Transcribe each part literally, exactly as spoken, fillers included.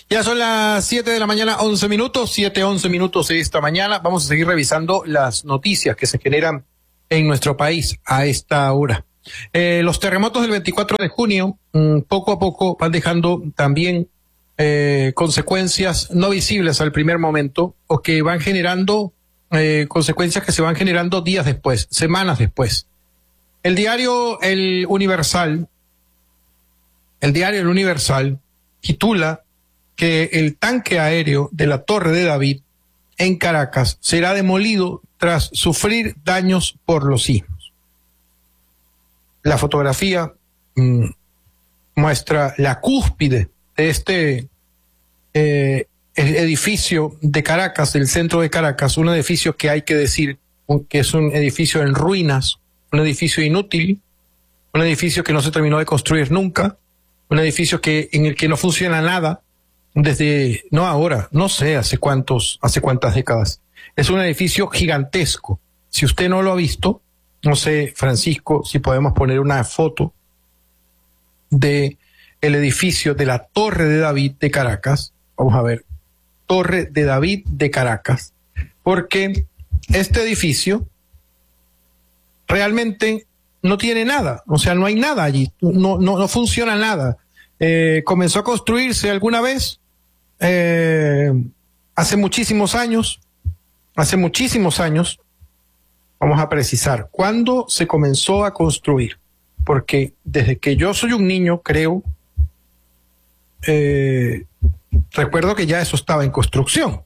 Ya son las siete de la mañana, once minutos, siete, once minutos de esta mañana. Vamos a seguir revisando las noticias que se generan en nuestro país a esta hora. Eh, los terremotos del veinticuatro de junio, mmm, poco a poco van dejando también eh, consecuencias no visibles al primer momento, o que van generando eh, consecuencias que se van generando días después, semanas después. El diario El Universal, el diario El Universal titula que el tanque aéreo de la Torre de David en Caracas será demolido tras sufrir daños por los sismos. La fotografía mmm, muestra la cúspide de este eh, edificio de Caracas, del centro de Caracas, un edificio que hay que decir que es un edificio en ruinas, un edificio inútil, un edificio que no se terminó de construir nunca, un edificio que en el que no funciona nada desde, no ahora, no sé hace cuántos, hace cuántas décadas. Es un edificio gigantesco. Si usted no lo ha visto, no sé, Francisco, si podemos poner una foto de el edificio de la Torre de David de Caracas. Vamos a ver, Torre de David de Caracas, porque este edificio realmente no tiene nada, o sea, no hay nada allí, no, no, no funciona nada. Eh, comenzó a construirse alguna vez, eh, hace muchísimos años, hace muchísimos años, vamos a precisar, ¿cuándo se comenzó a construir? Porque desde que yo soy un niño, creo, eh, recuerdo que ya eso estaba en construcción.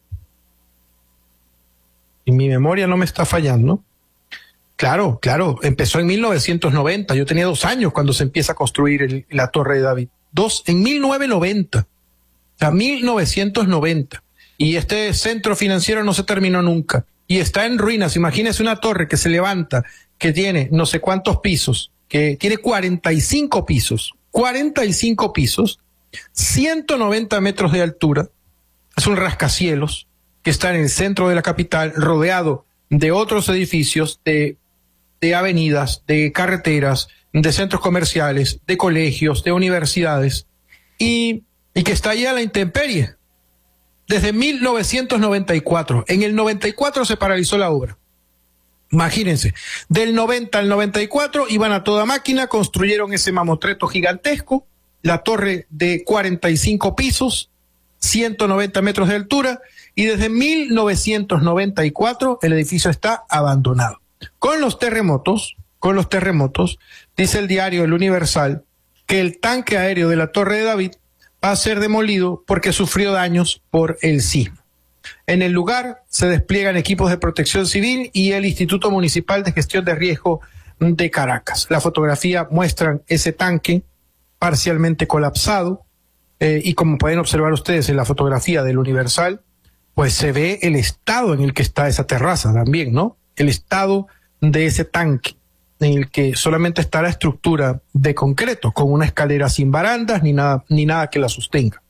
Y mi memoria no me está fallando. Claro, claro, empezó en mil novecientos noventa, yo tenía dos años cuando se empieza a construir el, la Torre de David. Dos, en mil novecientos noventa, o sea, mil novecientos noventa. Y este centro financiero no se terminó nunca. Y está en ruinas. Imagínese una torre que se levanta, que tiene no sé cuántos pisos, que tiene cuarenta y cinco pisos, cuarenta y cinco pisos, ciento noventa metros de altura. Es un rascacielos que está en el centro de la capital, rodeado de otros edificios, de, de avenidas, de carreteras, de centros comerciales, de colegios, de universidades, y, y que está ahí a la intemperie desde mil novecientos noventa y cuatro. En el noventa y cuatro se paralizó la obra. Imagínense, del noventa al noventa y cuatro iban a toda máquina, construyeron ese mamotreto gigantesco, la torre de cuarenta y cinco pisos, ciento noventa metros de altura, y desde mil novecientos noventa y cuatro el edificio está abandonado. Con los terremotos, con los terremotos, dice el diario El Universal, que el tanque aéreo de la Torre de David va a ser demolido porque sufrió daños por el sismo. En el lugar se despliegan equipos de protección civil y el Instituto Municipal de Gestión de Riesgo de Caracas. La fotografía muestra ese tanque parcialmente colapsado, eh, y como pueden observar ustedes en la fotografía del Universal, pues se ve el estado en el que está esa terraza también, ¿no? El estado de ese tanque, en el que solamente está la estructura de concreto, con una escalera sin barandas ni nada, ni nada que la sostenga.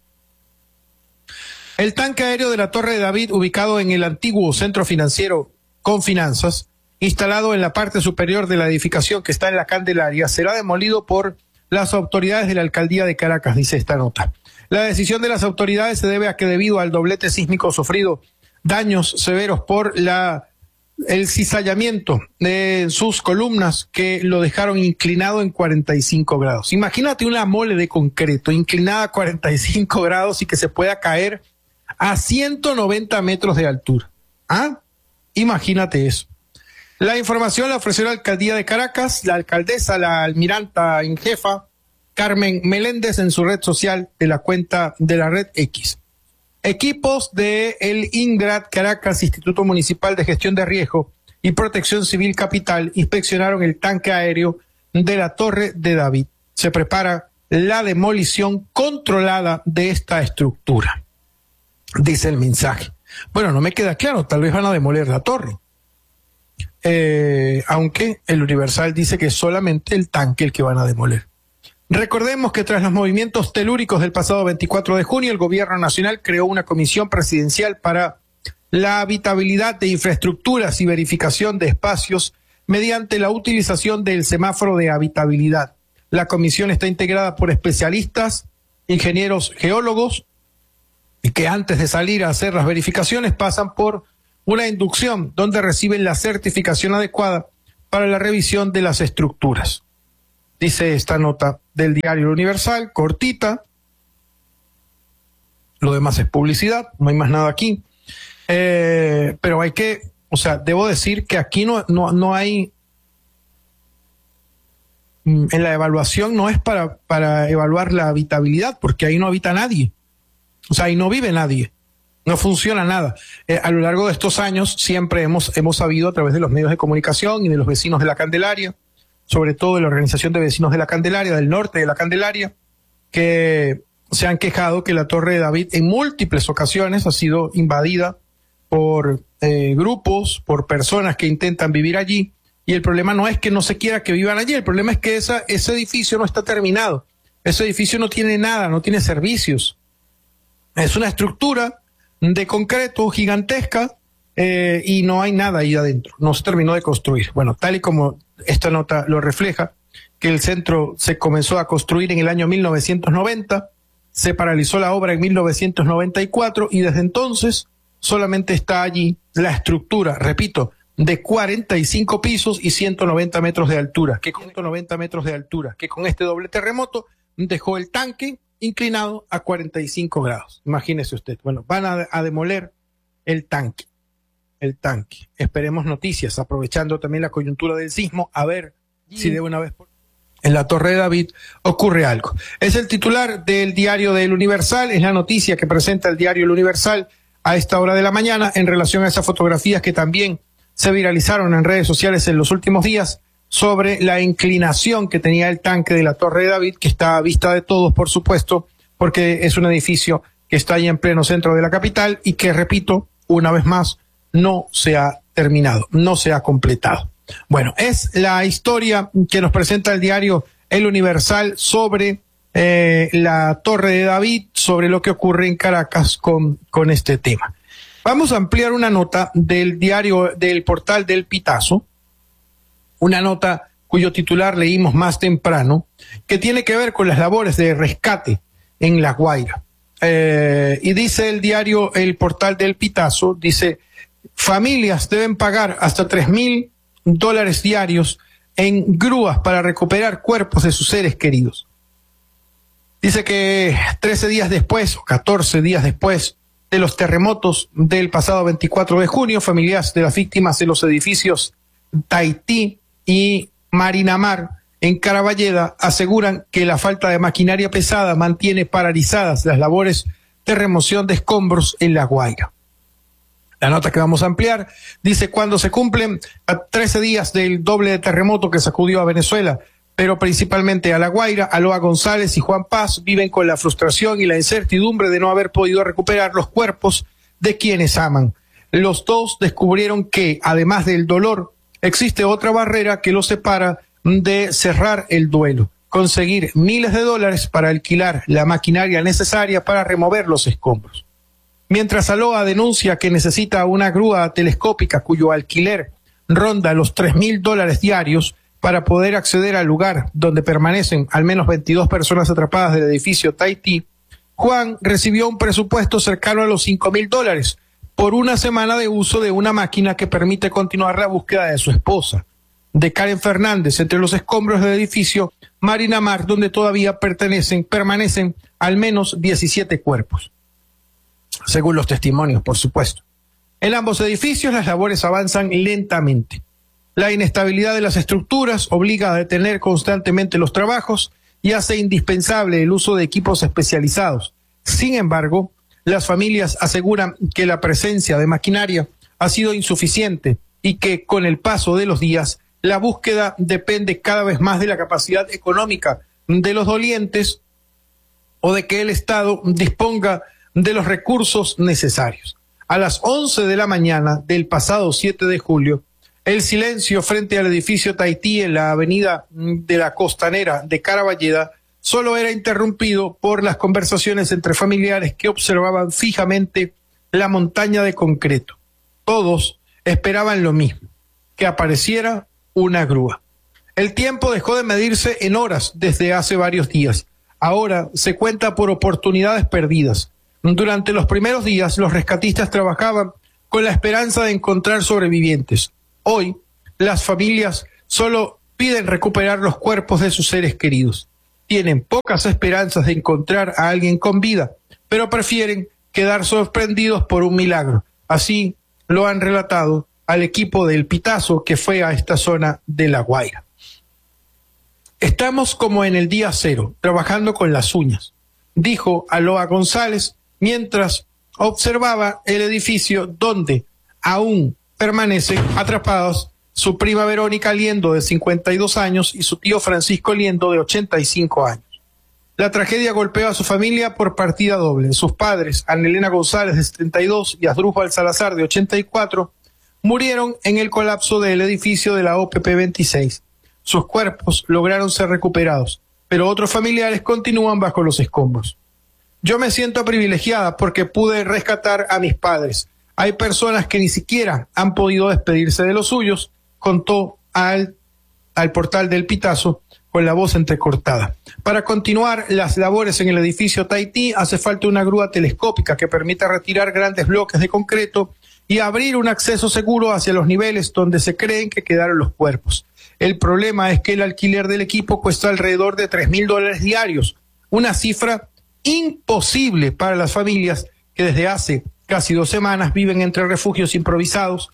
El tanque aéreo de la Torre de David, ubicado en el antiguo centro financiero Confinanzas, instalado en la parte superior de la edificación que está en la Candelaria, será demolido por las autoridades de la Alcaldía de Caracas, dice esta nota. La decisión de las autoridades se debe a que debido al doblete sísmico sufrido daños severos por la el cizallamiento de sus columnas que lo dejaron inclinado en cuarenta y cinco grados. Imagínate una mole de concreto inclinada a cuarenta y cinco grados y que se pueda caer a ciento noventa metros de altura. ¿Ah? Imagínate eso. La información la ofreció la Alcaldía de Caracas, la alcaldesa, la almiranta en jefa, Carmen Meléndez, en su red social de la cuenta de la red X. Equipos de el INGRAD Caracas, Instituto Municipal de Gestión de Riesgo y Protección Civil Capital, inspeccionaron el tanque aéreo de la Torre de David. Se prepara la demolición controlada de esta estructura, dice el mensaje. Bueno, no me queda claro, tal vez van a demoler la torre. Eh, aunque el Universal dice que es solamente el tanque el que van a demoler. Recordemos que tras los movimientos telúricos del pasado veinticuatro de junio, el gobierno nacional creó una comisión presidencial para la habitabilidad de infraestructuras y verificación de espacios mediante la utilización del semáforo de habitabilidad. La comisión está integrada por especialistas, ingenieros geólogos, y que antes de salir a hacer las verificaciones pasan por una inducción donde reciben la certificación adecuada para la revisión de las estructuras. Dice esta nota del diario Universal, cortita. Lo demás es publicidad, no hay más nada aquí. Eh, pero hay que, o sea, debo decir que aquí no, no, no hay, en la evaluación no es para, para evaluar la habitabilidad, porque ahí no habita nadie. O sea, ahí no vive nadie. No funciona nada. Eh, a lo largo de estos años siempre hemos, hemos sabido a través de los medios de comunicación y de los vecinos de la Candelaria, sobre todo de la Organización de Vecinos de la Candelaria, del norte de la Candelaria, que se han quejado que la Torre de David en múltiples ocasiones ha sido invadida por eh, grupos, por personas que intentan vivir allí, y el problema no es que no se quiera que vivan allí, el problema es que esa, ese edificio no está terminado, ese edificio no tiene nada, no tiene servicios, es una estructura de concreto gigantesca eh, y no hay nada ahí adentro, no se terminó de construir. Bueno, tal y como esta nota lo refleja, que el centro se comenzó a construir en el año mil novecientos noventa, se paralizó la obra en mil novecientos noventa y cuatro y desde entonces solamente está allí la estructura, repito, de cuarenta y cinco pisos y ciento noventa metros de altura, que con ciento noventa metros de altura, que con este doble terremoto dejó el tanque inclinado a cuarenta y cinco grados. Imagínese usted. Bueno, van a, a demoler el tanque, el tanque. Esperemos noticias, aprovechando también la coyuntura del sismo, a ver si de una vez por en la Torre de David ocurre algo. Es el titular del diario del Universal, es la noticia que presenta el diario El Universal a esta hora de la mañana en relación a esas fotografías que también se viralizaron en redes sociales en los últimos días sobre la inclinación que tenía el tanque de la Torre de David, que está a vista de todos, por supuesto, porque es un edificio que está ahí en pleno centro de la capital y que, repito, una vez más, no se ha terminado, no se ha completado. Bueno, es la historia que nos presenta el diario El Universal sobre eh, la Torre de David, sobre lo que ocurre en Caracas con, con este tema. Vamos a ampliar una nota del diario, del portal del Pitazo, una nota cuyo titular leímos más temprano, que tiene que ver con las labores de rescate en La Guaira. Eh, y dice el diario, el portal del Pitazo, dice, familias deben pagar hasta tres mil dólares diarios en grúas para recuperar cuerpos de sus seres queridos. Dice que trece días después, o catorce días después de los terremotos del pasado veinticuatro de junio, familiares de las víctimas de los edificios Tahití y Marinamar en Caraballeda aseguran que la falta de maquinaria pesada mantiene paralizadas las labores de remoción de escombros en La Guaira. La nota que vamos a ampliar dice, cuando se cumplen trece días del doble de terremoto que sacudió a Venezuela, pero principalmente a La Guaira, Aloa González y Juan Paz viven con la frustración y la incertidumbre de no haber podido recuperar los cuerpos de quienes aman. Los dos descubrieron que, además del dolor, existe otra barrera que los separa de cerrar el duelo, conseguir miles de dólares para alquilar la maquinaria necesaria para remover los escombros. Mientras Aloa denuncia que necesita una grúa telescópica cuyo alquiler ronda los tres mil dólares diarios para poder acceder al lugar donde permanecen al menos veintidós personas atrapadas del edificio Tahití, Juan recibió un presupuesto cercano a los cinco mil dólares por una semana de uso de una máquina que permite continuar la búsqueda de su esposa, de Karen Fernández, entre los escombros del edificio Marinamar, donde todavía pertenecen, permanecen al menos diecisiete cuerpos. Según los testimonios, por supuesto. En ambos edificios las labores avanzan lentamente. La inestabilidad de las estructuras obliga a detener constantemente los trabajos y hace indispensable el uso de equipos especializados. Sin embargo, las familias aseguran que la presencia de maquinaria ha sido insuficiente y que con el paso de los días la búsqueda depende cada vez más de la capacidad económica de los dolientes o de que el Estado disponga de los recursos necesarios. A las once de la mañana del pasado siete de julio, el silencio frente al edificio Tahití en la avenida de la Costanera de Caraballeda solo era interrumpido por las conversaciones entre familiares que observaban fijamente la montaña de concreto. Todos esperaban lo mismo, que apareciera una grúa. El tiempo dejó de medirse en horas desde hace varios días. Ahora se cuenta por oportunidades perdidas. Durante los primeros días, los rescatistas trabajaban con la esperanza de encontrar sobrevivientes. Hoy, las familias solo piden recuperar los cuerpos de sus seres queridos. Tienen pocas esperanzas de encontrar a alguien con vida, pero prefieren quedar sorprendidos por un milagro. Así lo han relatado al equipo del Pitazo que fue a esta zona de La Guaira. Estamos como en el día cero, trabajando con las uñas, dijo Aloa González mientras observaba el edificio donde aún permanecen atrapados su prima Verónica Liendo, de cincuenta y dos años, y su tío Francisco Liendo, de ochenta y cinco años. La tragedia golpeó a su familia por partida doble. Sus padres, Ana Elena González, de setenta y dos, y Asdrúbal Salazar, de ochenta y cuatro, murieron en el colapso del edificio de la O P P veintiséis. Sus cuerpos lograron ser recuperados, pero otros familiares continúan bajo los escombros. Yo me siento privilegiada porque pude rescatar a mis padres. Hay personas que ni siquiera han podido despedirse de los suyos, contó al, al portal del Pitazo con la voz entrecortada. Para continuar las labores en el edificio Tahití hace falta una grúa telescópica que permita retirar grandes bloques de concreto y abrir un acceso seguro hacia los niveles donde se creen que quedaron los cuerpos. El problema es que el alquiler del equipo cuesta alrededor de tres mil dólares diarios, una cifra imposible para las familias que desde hace casi dos semanas viven entre refugios improvisados,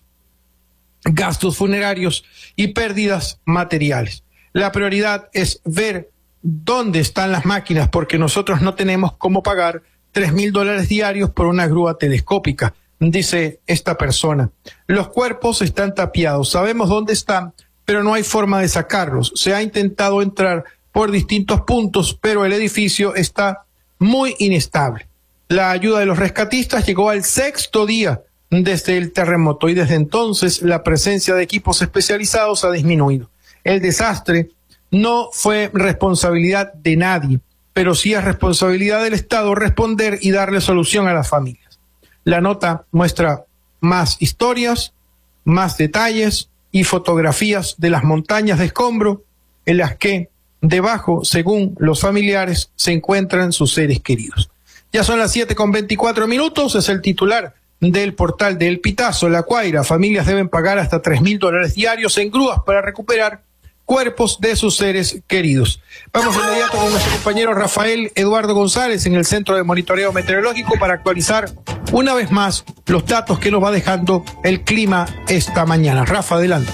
gastos funerarios y pérdidas materiales. La prioridad es ver dónde están las máquinas, porque nosotros no tenemos cómo pagar tres mil dólares diarios por una grúa telescópica, dice esta persona. Los cuerpos están tapiados, sabemos dónde están, pero no hay forma de sacarlos. Se ha intentado entrar por distintos puntos, pero el edificio está muy inestable. La ayuda de los rescatistas llegó al sexto día desde el terremoto y desde entonces la presencia de equipos especializados ha disminuido. El desastre no fue responsabilidad de nadie, pero sí es responsabilidad del Estado responder y darle solución a las familias. La nota muestra más historias, más detalles y fotografías de las montañas de escombro en las que debajo, según los familiares, se encuentran sus seres queridos. Ya son las siete con veinticuatro minutos, es el titular del portal del Pitazo, La Guaira. Familias deben pagar hasta tres mil dólares diarios en grúas para recuperar cuerpos de sus seres queridos. Vamos de inmediato con nuestro compañero Rafael Eduardo González en el Centro de Monitoreo Meteorológico para actualizar una vez más los datos que nos va dejando el clima esta mañana. Rafa, adelante.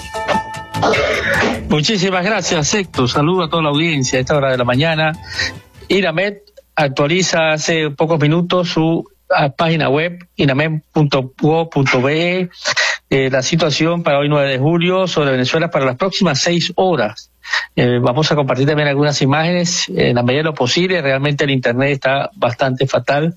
Muchísimas gracias, Héctor. Saludo a toda la audiencia a esta hora de la mañana. INAMED actualiza hace pocos minutos su página web, inamed punto gob punto be, eh, la situación para hoy nueve de julio sobre Venezuela para las próximas seis horas. Eh, vamos a compartir también algunas imágenes en la medida de lo posible. Realmente el internet está bastante fatal.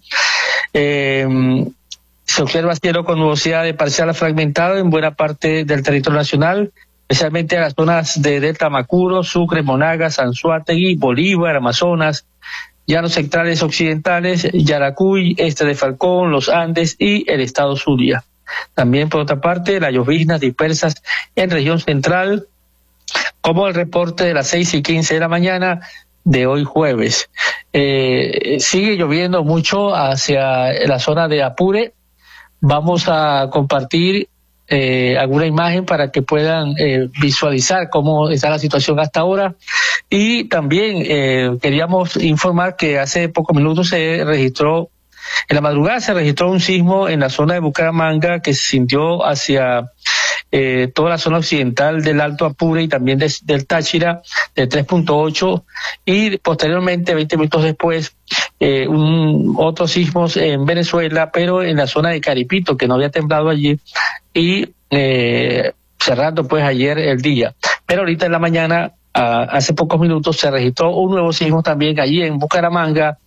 Eh, se observa cielo con nubosidad de parcial a fragmentado en buena parte del territorio nacional, especialmente en las zonas de Delta Macuro, Sucre, Monagas, Anzoátegui, Bolívar, Amazonas, Llanos Centrales Occidentales, Yaracuy, este de Falcón, Los Andes y el estado Zulia. También, por otra parte, las lloviznas dispersas en región central, como el reporte de las seis y quince de la mañana de hoy jueves. Eh, sigue lloviendo mucho hacia la zona de Apure. Vamos a compartir Eh, alguna imagen para que puedan eh, visualizar cómo está la situación hasta ahora. Y también eh, queríamos informar que hace pocos minutos se registró, en la madrugada se registró un sismo en la zona de Bucaramanga que se sintió hacia eh, toda la zona occidental del Alto Apure y también de, del Táchira, de tres punto ocho, y posteriormente, veinte minutos después, eh, un, otros sismos en Venezuela, pero en la zona de Caripito, que no había temblado allí, y eh, cerrando pues ayer el día. Pero ahorita en la mañana, uh, hace pocos minutos, se registró un nuevo sismo también allí en Bucaramanga,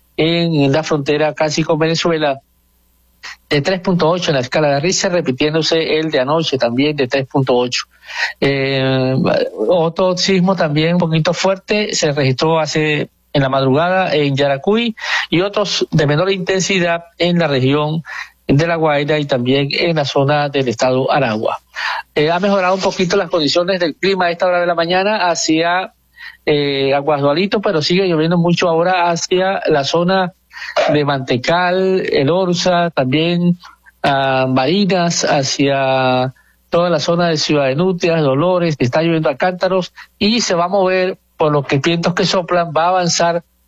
en la frontera casi con Venezuela, de tres punto ocho en la escala de Richter, repitiéndose el de anoche también de tres punto ocho. Eh, otro sismo también un poquito fuerte se registró hace en la madrugada en Yaracuy y otros de menor intensidad en la región de La Guaira y también en la zona del estado Aragua. Eh, ha mejorado un poquito las condiciones del clima a esta hora de la mañana hacia eh, Aguasdualito, pero sigue lloviendo mucho ahora hacia la zona de Mantecal, El Orza, también a Marinas, hacia toda la zona de Ciudad de Nutias, Dolores, está lloviendo a cántaros y se va a mover por los que vientos que soplan, va a avanzar